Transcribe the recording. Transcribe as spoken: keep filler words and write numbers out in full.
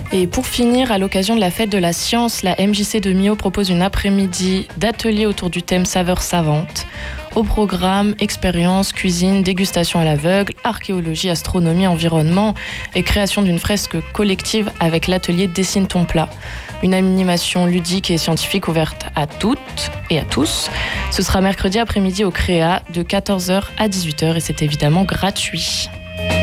Et pour finir, à l'occasion de la fête de la science, la M J C de Millau propose une après-midi d'ateliers autour du thème saveurs savantes. Au programme, expérience, cuisine, dégustation à l'aveugle, archéologie, astronomie, environnement et création d'une fresque collective avec l'atelier Dessine ton plat. Une animation ludique et scientifique ouverte à toutes et à tous. Ce sera mercredi après-midi au Créa de quatorze heures à dix-huit heures et c'est évidemment gratuit.